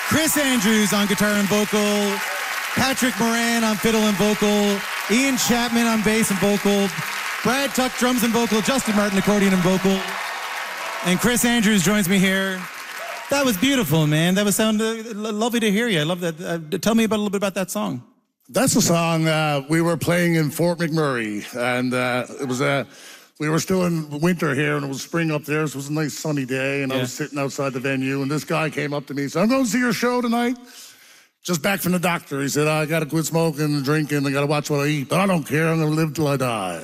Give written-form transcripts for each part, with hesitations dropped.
Chris Andrews on guitar and vocal, Patrick Moran on fiddle and vocal, Ian Chapman on bass and vocal, Brad Tuck drums and vocal, Justin Martin accordion and vocal, and Chris Andrews joins me here. That was beautiful, man. That was lovely to hear you. I love that. Tell me a little bit about that song. That's a song we were playing in Fort McMurray, and it was we were still in winter here, and it was spring up there, so it was a nice sunny day, and I was sitting outside the venue, and this guy came up to me and said, "I'm going to see your show tonight. Just back from the doctor." He said, "I got to quit smoking and drinking. I got to watch what I eat, but I don't care. I'm going to live till I die."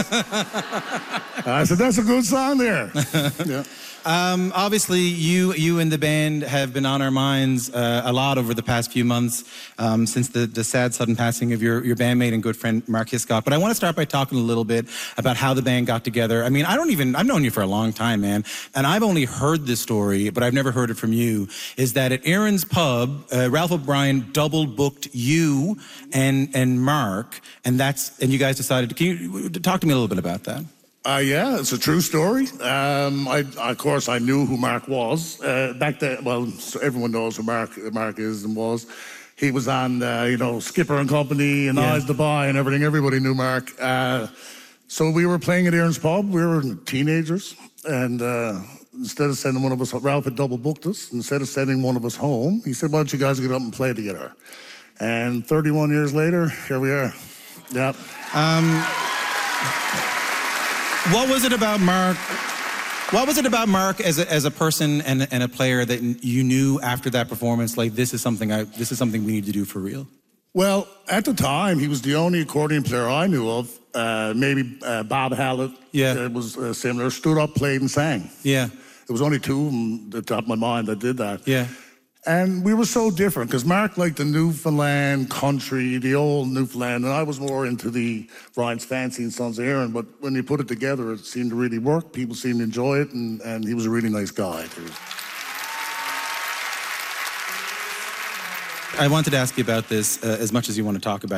I said, "That's a good song there." Yeah. Obviously, you and the band have been on our minds a lot over the past few months since the sad, sudden passing of your bandmate and good friend, Mark Hiscock. But I want to start by talking a little bit about how the band got together. I mean, I've known you for a long time, man, and I've only heard this story, but I've never heard it from you, is that at Aaron's Pub, Ralph O'Brien double booked you and Mark, and you guys decided can you talk to me a little bit about that? Yeah, it's a true story. Of course, I knew who Mark was. Back then, well, so everyone knows who Mark is and was. He was on, Skipper and Company and Eyes to Buy and everything. Everybody knew Mark. So we were playing at Aaron's Pub. We were teenagers. And instead of sending one of us, Ralph had double booked us. Instead of sending one of us home, he said, "Why don't you guys get up and play together?" And 31 years later, here we are. Yep. What was it about Mark? What was it about Mark as a person and a player that you knew after that performance, like this is something we need to do for real? Well, at the time, he was the only accordion player I knew of. Maybe Bob Hallett. It was similar. Stood up, played, and sang. Yeah. There was only two of them at the top of my mind that did that. Yeah. And we were so different, because Mark liked the Newfoundland country, the old Newfoundland, and I was more into the Ryan's Fancy and Sons of Erin, but when you put it together, it seemed to really work. People seemed to enjoy it, and he was a really nice guy, too. I wanted to ask you about this as much as you want to talk about